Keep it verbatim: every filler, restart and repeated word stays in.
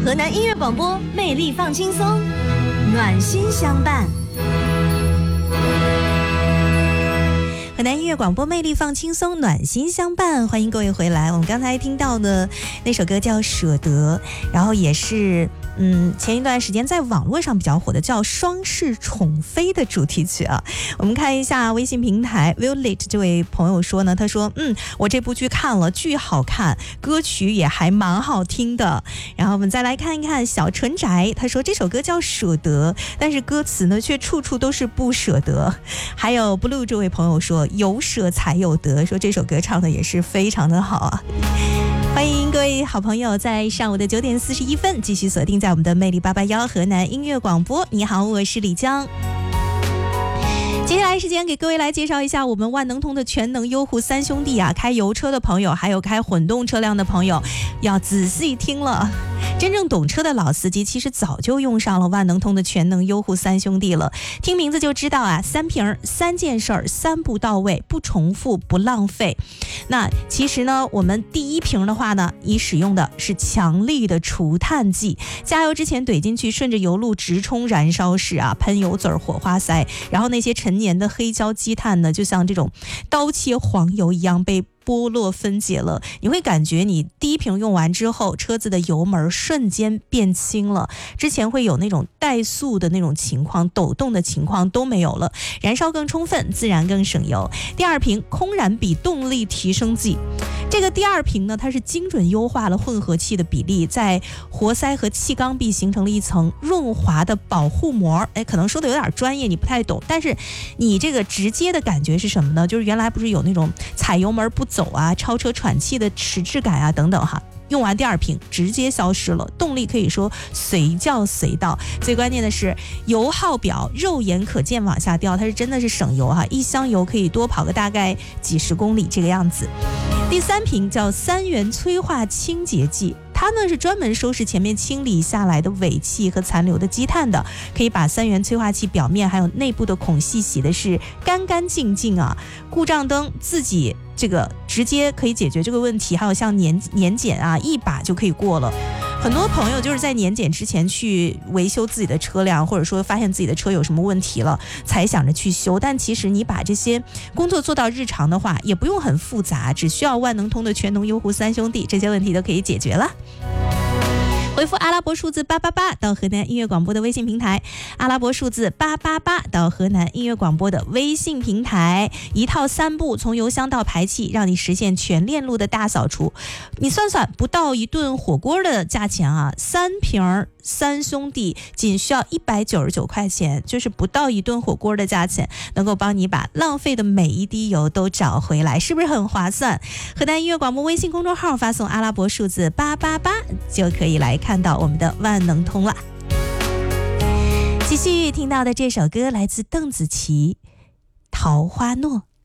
河南音乐广播，魅力放轻松，暖心相伴。河南音乐广播，魅力放轻松，暖心相伴，欢迎各位回来。我们刚才听到的那首歌叫《舍得》，然后也是嗯前一段时间在网络上比较火的叫《双世宠妃》的主题曲啊。我们看一下微信平台 Violet 这位朋友说呢，他说嗯我这部剧看了，巨好看，歌曲也还蛮好听的。然后我们再来看一看小纯宅，他说这首歌叫《舍得》，但是歌词呢却处处都是不舍得。还有 Blue 这位朋友说有舍才有得，说这首歌唱的也是非常的好啊。欢迎各位好朋友在上午的九点四十一分继续锁定在我们的魅力八八幺河南音乐广播。你好，我是李江。接下来时间给各位来介绍一下我们万能通的全能优护三兄弟啊，开油车的朋友还有开混动车辆的朋友要仔细听了。真正懂车的老司机其实早就用上了万能通的全能优护三兄弟了，听名字就知道啊，三瓶三件事儿，三步到位，不重复不浪费。那其实呢，我们第一瓶的话呢，你使用的是强力的除碳剂，加油之前怼进去，顺着油路直冲燃烧室啊，喷油嘴火花塞，然后那些陈年的黑胶积碳呢，就像这种刀切黄油一样被剥落分解了，你会感觉你第一瓶用完之后，车子的油门瞬间变轻了，之前会有那种怠速的那种情况，抖动的情况都没有了，燃烧更充分，自然更省油。第二瓶空燃比动力提升剂，这个第二瓶呢，它是精准优化了混合气的比例，在活塞和气缸壁形成了一层润滑的保护膜。哎，可能说的有点专业，你不太懂，但是你这个直接的感觉是什么呢？就是原来不是有那种踩油门不走啊，超车喘气的迟滞感啊等等哈，用完第二瓶直接消失了，动力可以说随叫随到。最关键的是油耗表肉眼可见往下掉，它是真的是省油哈，一箱油可以多跑个大概几十公里这个样子。第三瓶叫三元催化清洁剂，它呢是专门收拾前面清理下来的尾气和残留的积碳的，可以把三元催化器表面还有内部的孔隙洗的是干干净净啊。故障灯自己这个直接可以解决这个问题，还有像年年检啊，一把就可以过了。很多朋友就是在年检之前去维修自己的车辆，或者说发现自己的车有什么问题了，才想着去修。但其实你把这些工作做到日常的话，也不用很复杂，只需要万能通的全能优护三兄弟，这些问题都可以解决了。回复阿拉伯数字八八八到河南音乐广播的微信平台，阿拉伯数字八八八到河南音乐广播的微信平台，一套三步从油箱到排气，让你实现全链路的大扫除。你算算，不到一顿火锅的价钱啊，三瓶三兄弟仅需要一百九十九块钱，就是不到一顿火锅的价钱，能够帮你把浪费的每一滴油都找回来，是不是很划算？河南音乐广播微信公众号发送阿拉伯数字八八八就可以来看到我们的万能通了。继续听到的这首歌来自邓紫棋，《桃花诺》。